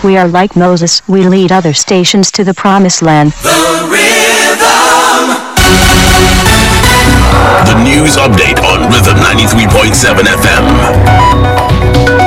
We are like Moses, we lead other stations to the promised land. The Rhythm. The news update on Rhythm 93.7 FM.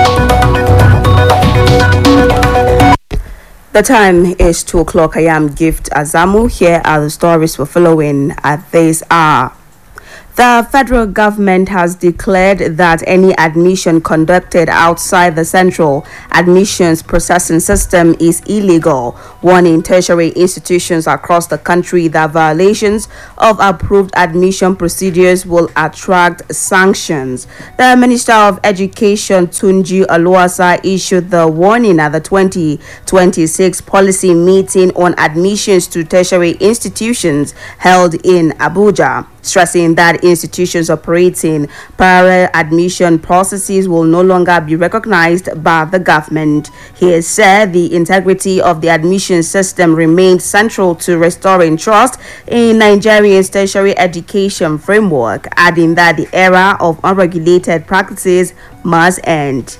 The time is 2 o'clock. I am Gift Azamu. Here are the stories we're following at this hour. The federal government has declared that any admission conducted outside the central admissions processing system is illegal, warning tertiary institutions across the country that violations of approved admission procedures will attract sanctions. The Minister of Education, Tunji Aluasa, issued the warning at the 2026 policy meeting on admissions to tertiary institutions held in Abuja, stressing that institutions operating parallel admission processes will no longer be recognized by the government. He said the integrity of the admission system remains central to restoring trust in Nigeria's tertiary education framework, adding that the era of unregulated practices must end.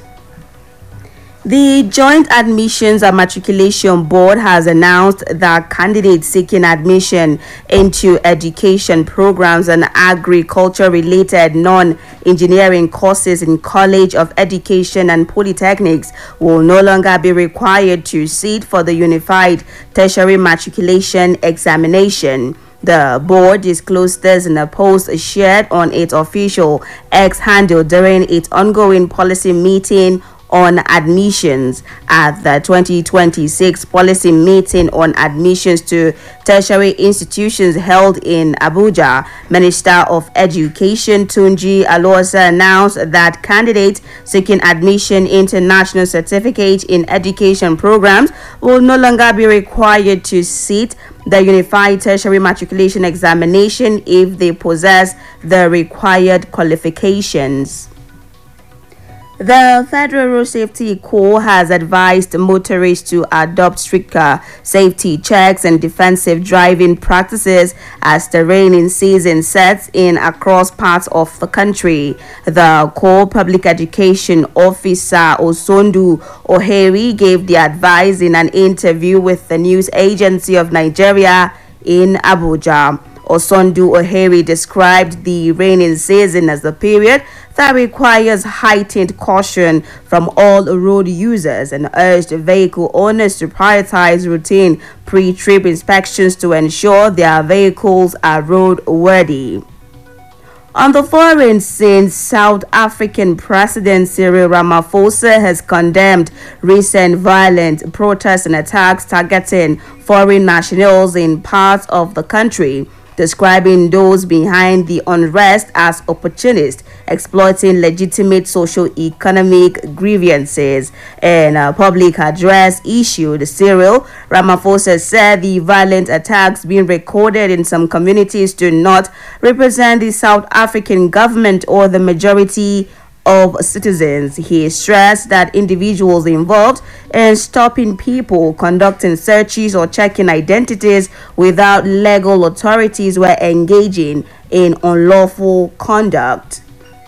The Joint Admissions and Matriculation Board has announced that candidates seeking admission into education programs and agriculture-related non-engineering courses in College of Education and Polytechnics will no longer be required to sit for the Unified Tertiary Matriculation Examination. The board disclosed this in a post shared on its official X handle during its ongoing policy meeting on admissions. At the 2026 policy meeting on admissions to tertiary institutions held in Abuja, Minister of Education Tunji Aluasa announced that candidates seeking admission into national certificate in education programs will no longer be required to sit the Unified Tertiary Matriculation Examination if they possess the required qualifications. The Federal Road Safety Corps has advised motorists to adopt stricter safety checks and defensive driving practices as the rainy season sets in across parts of the country. The Corps Public Education Officer Osondu Oheri gave the advice in an interview with the News Agency of Nigeria in Abuja. Osondu Oheri described the rainy season as a period that requires heightened caution from all road users and urged vehicle owners to prioritize routine pre-trip inspections to ensure their vehicles are roadworthy. On the foreign scene, South African President Cyril Ramaphosa has condemned recent violent protests and attacks targeting foreign nationals in parts of the country, describing those behind the unrest as opportunists exploiting legitimate socio-economic grievances. In a public address issued, Cyril Ramaphosa said the violent attacks being recorded in some communities do not represent the South African government or the majority of citizens. He stressed that individuals involved in stopping people, conducting searches or checking identities without legal authorities were engaging in unlawful conduct.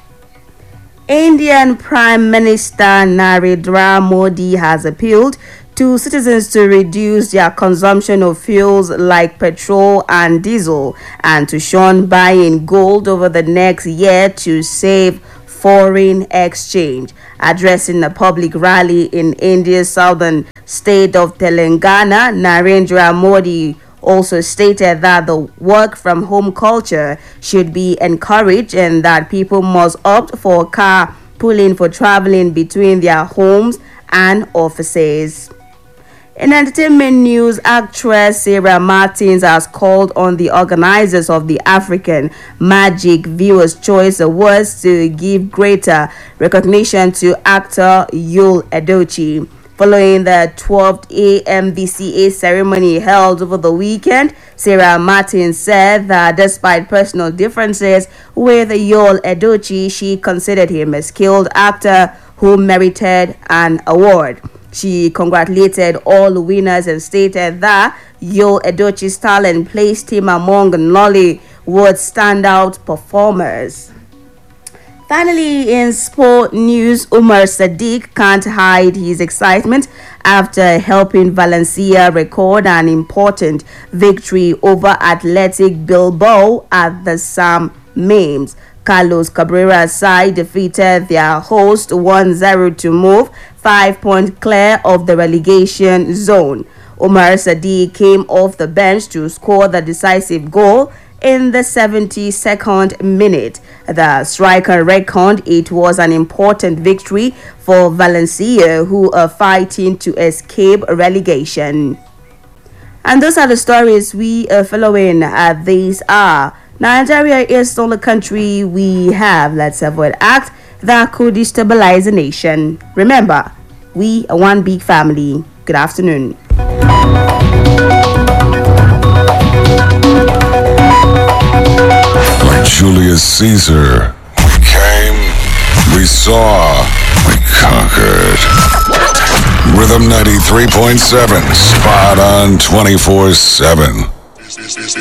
Indian Prime Minister Narendra Modi has appealed to citizens to reduce their consumption of fuels like petrol and diesel and to shun buying gold over the next year to save foreign exchange. Addressing a public rally in India's southern state of Telangana, Narendra Modi also stated that the work from home culture should be encouraged and that people must opt for carpooling for traveling between their homes and offices. In entertainment news, actress Sarah Martins has called on the organizers of the African Magic Viewers' Choice Awards to give greater recognition to actor Yul Edochie. Following the 12th AMVCA ceremony held over the weekend, Sarah Martins said that despite personal differences with Yul Edochie, she considered him a skilled actor who merited an award. She congratulated all winners and stated that Yul Edochie's talent placed him among Nollywood's standout performers. Finally, in sport news, Umar Sadiq can't hide his excitement after helping Valencia record an important victory over Athletic Bilbao at the Sam Mames. Carlos Cabrera's side defeated their host 1-0 to move 5 points clear of the relegation zone. Umar Sadiq came off the bench to score the decisive goal in the 72nd minute. The striker reckoned it was an important victory for Valencia, who are fighting to escape relegation. And those are the stories we are following. These are: Nigeria is still a country we have. Let's avoid acts that could destabilize the nation. Remember, we are one big family. Good afternoon. Like Julius Caesar, we came, we saw, we conquered. Rhythm 93.7, spot on 24/7.